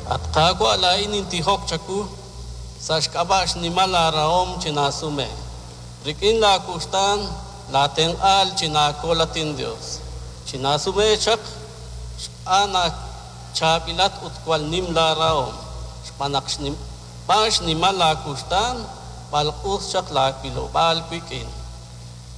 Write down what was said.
At kako alain intihok chaku, sa shkabash ni malaraom chinasume. Rikin la kustan, lateng al chinako latin Dios. Chinasume chak, anak chapilat utkwal nim laraom. Pash ni malakustan, palkus chak lakpilo, palpikin.